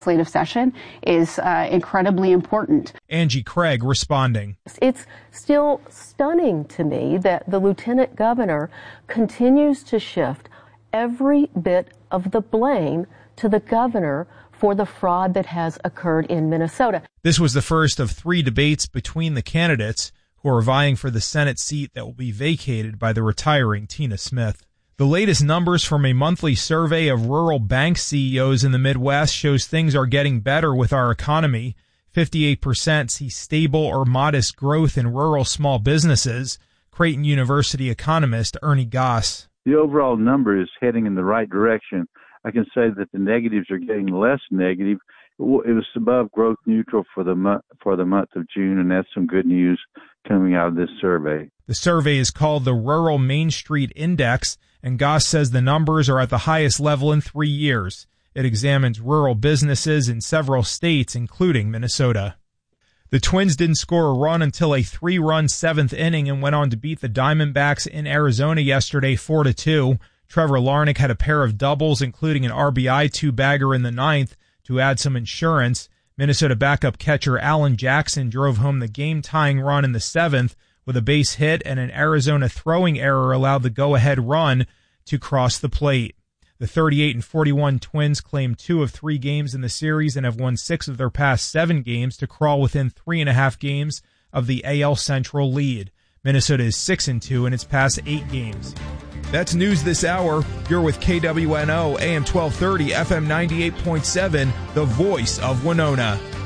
legislative session is incredibly important. Angie Craig responding. It's still stunning to me that the lieutenant governor continues to shift every bit of the blame to the governor for the fraud that has occurred in Minnesota. This was the first of 3 debates between the candidates who are vying for the Senate seat that will be vacated by the retiring Tina Smith. The latest numbers from a monthly survey of rural bank CEOs in the Midwest shows things are getting better with our economy. 58% see stable or modest growth in rural small businesses. Creighton University economist Ernie Goss. The overall number is heading in the right direction. I can say that the negatives are getting less negative. It was above growth neutral for the month of June, and that's some good news coming out of this survey. The survey is called the Rural Main Street Index, and Goss says the numbers are at the highest level in 3 years. It examines rural businesses in several states, including Minnesota. The Twins didn't score a run until a 3-run 7th inning and went on to beat the Diamondbacks in Arizona yesterday 4-2. Trevor Larnach had a pair of doubles, including an RBI 2-bagger in the 9th to add some insurance. Minnesota backup catcher Alan Jackson drove home the game-tying run in the 7th with a base hit, and an Arizona throwing error allowed the go-ahead run to cross the plate. The 38-41 Twins claim 2 of 3 games in the series and have won 6 of their past 7 games to crawl within 3.5 games of the AL Central lead. Minnesota is 6-2 in its past 8 games. That's news this hour. You're with KWNO, AM 1230, FM 98.7, the voice of Winona.